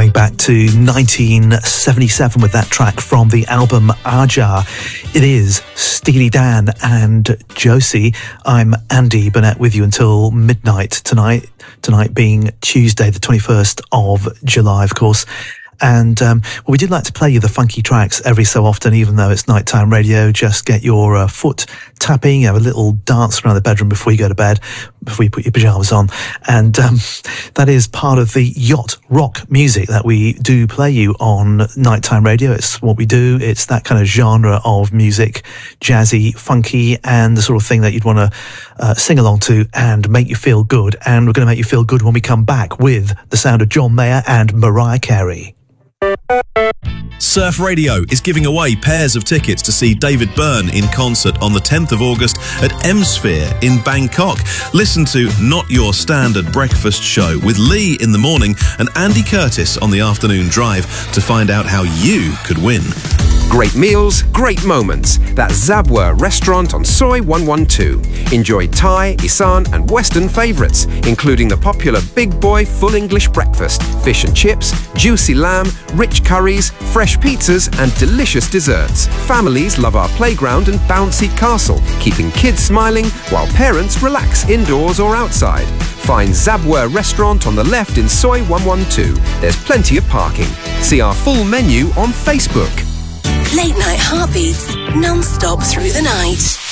way back to 1977 with that track from the album Aja. It is Steely Dan and Josie. I'm Andy Burnett with you until midnight tonight being Tuesday the 21st of July, of course. And we did like to play you the funky tracks every so often, even though it's nighttime radio. Just get your foot tapping, have a little dance around the bedroom before you go to bed, before you put your pyjamas on. And that is part of the yacht rock music that we do play you on nighttime radio. It's what we do. It's that kind of genre of music, jazzy, funky, and the sort of thing that you'd want to sing along to and make you feel good. And we're going to make you feel good when we come back with the sound of John Mayer and Mariah Carey. Surf Radio is giving away pairs of tickets to see David Byrne in concert on the 10th of August at M-Sphere in Bangkok. Listen to Not Your Standard Breakfast Show with Lee in the morning and Andy Curtis on the afternoon drive to find out how you could win. Great meals, great moments. That's Zabwa Restaurant on Soi 112. Enjoy Thai, Isan and Western favourites, including the popular Big Boy Full English Breakfast, fish and chips, juicy lamb, rich curries, fresh pizzas and delicious desserts. Families love our playground and bouncy castle, keeping kids smiling while parents relax indoors or outside. Find Zabwa Restaurant on the left in Soi 112. There's plenty of parking. See our full menu on Facebook. Late night heartbeats, non-stop through the night.